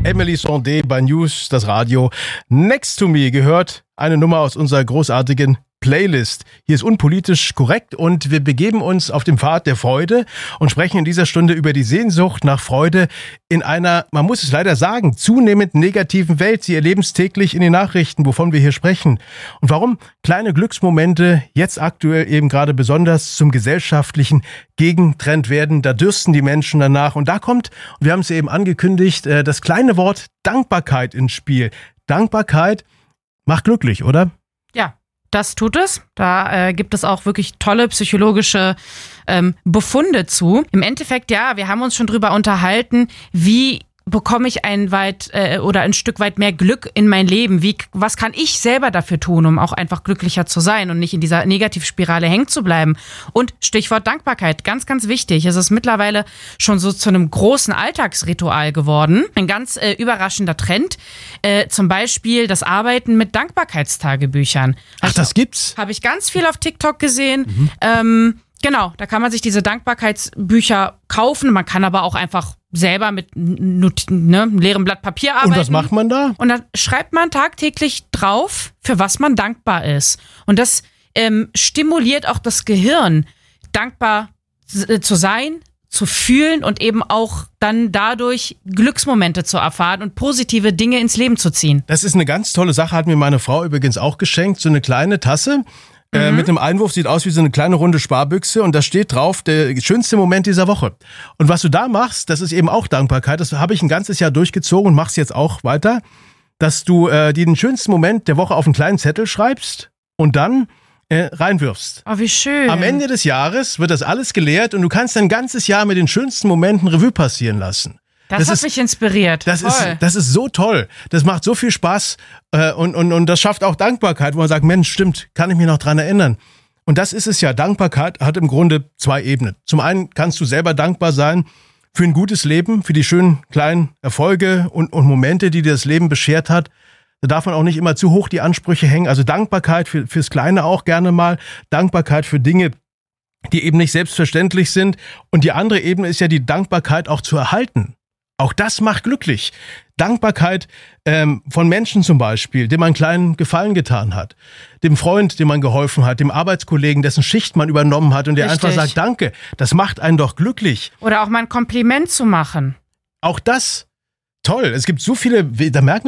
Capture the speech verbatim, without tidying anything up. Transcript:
Emily Sandé bei News, das Radio. Next to Me gehört eine Nummer aus unserer großartigen Playlist. Hier ist unpolitisch korrekt und wir begeben uns auf dem Pfad der Freude und sprechen in dieser Stunde über die Sehnsucht nach Freude in einer, man muss es leider sagen, zunehmend negativen Welt. Sie erleben es täglich in den Nachrichten, wovon wir hier sprechen. Und warum kleine Glücksmomente jetzt aktuell eben gerade besonders zum gesellschaftlichen Gegentrend werden. Da dürsten die Menschen danach. Und da kommt, wir haben es eben angekündigt, das kleine Wort Dankbarkeit ins Spiel. Dankbarkeit macht glücklich, oder? Ja. Das tut es. Da äh, gibt es auch wirklich tolle psychologische ähm, Befunde zu. Im Endeffekt, ja, wir haben uns schon drüber unterhalten, wie bekomme ich ein weit äh, oder ein Stück weit mehr Glück in mein Leben? Wie, was kann ich selber dafür tun, um auch einfach glücklicher zu sein und nicht in dieser Negativspirale hängen zu bleiben? Und Stichwort Dankbarkeit, ganz, ganz wichtig. Es ist mittlerweile schon so zu einem großen Alltagsritual geworden. Ein ganz äh, überraschender Trend. Äh, zum Beispiel das Arbeiten mit Dankbarkeitstagebüchern. Ach, das gibt's? Habe ich ganz viel auf TikTok gesehen. Mhm. Ähm, genau, da kann man sich diese Dankbarkeitsbücher kaufen. Man kann aber auch einfach selber mit Not- ne, einem leeren Blatt Papier arbeiten. Und was macht man da? Und da schreibt man tagtäglich drauf, für was man dankbar ist. Und das ähm, stimuliert auch das Gehirn, dankbar äh, zu sein, zu fühlen und eben auch dann dadurch Glücksmomente zu erfahren und positive Dinge ins Leben zu ziehen. Das ist eine ganz tolle Sache, hat mir meine Frau übrigens auch geschenkt. So eine kleine Tasse. Äh, mit einem Einwurf, sieht aus wie so eine kleine runde Sparbüchse und da steht drauf, der schönste Moment dieser Woche. Und was du da machst, das ist eben auch Dankbarkeit, das habe ich ein ganzes Jahr durchgezogen und mach's jetzt auch weiter, dass du äh, dir den schönsten Moment der Woche auf einen kleinen Zettel schreibst und dann äh, reinwirfst. Oh, wie schön. Am Ende des Jahres wird das alles geleert und du kannst ein ganzes Jahr mit den schönsten Momenten Revue passieren lassen. Das, das hat ist, mich inspiriert. Das Voll. ist, das ist so toll. Das macht so viel Spaß äh, und, und, und das schafft auch Dankbarkeit, wo man sagt, Mensch, stimmt, kann ich mich noch dran erinnern. Und das ist es ja. Dankbarkeit hat im Grunde zwei Ebenen. Zum einen kannst du selber dankbar sein für ein gutes Leben, für die schönen kleinen Erfolge und, und Momente, die dir das Leben beschert hat. Da darf man auch nicht immer zu hoch die Ansprüche hängen. Also Dankbarkeit für, fürs Kleine auch gerne mal. Dankbarkeit für Dinge, die eben nicht selbstverständlich sind. Und die andere Ebene ist ja die Dankbarkeit auch zu erhalten. Auch das macht glücklich. Dankbarkeit ähm, von Menschen zum Beispiel, dem man einen kleinen Gefallen getan hat. Dem Freund, dem man geholfen hat. Dem Arbeitskollegen, dessen Schicht man übernommen hat und der Richtig. einfach sagt, danke. Das macht einen doch glücklich. Oder auch mal ein Kompliment zu machen. Auch das, toll. Es gibt so viele, da merkt man,